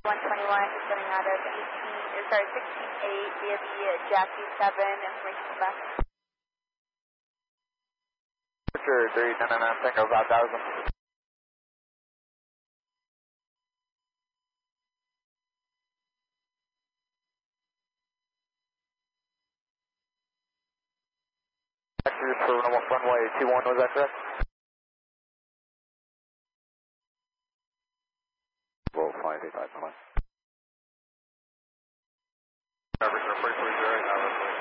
121 is coming out of 16.8 via the Jackie 7, information from back. Sure, 3999 Tango 5000. Vectors for runway 21, was that correct? Roll 585,